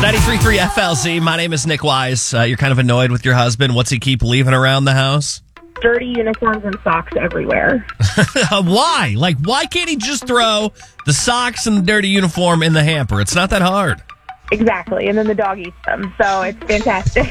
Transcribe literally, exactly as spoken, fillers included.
ninety-three point three F L Z. My name is Nick Wise. Uh, you're kind of annoyed with your husband. What's he keep leaving around the house? Dirty uniforms and socks everywhere. Why? Like, why can't he just throw the socks and the dirty uniform in the hamper? It's not that hard. Exactly. And then the dog eats them. So it's fantastic.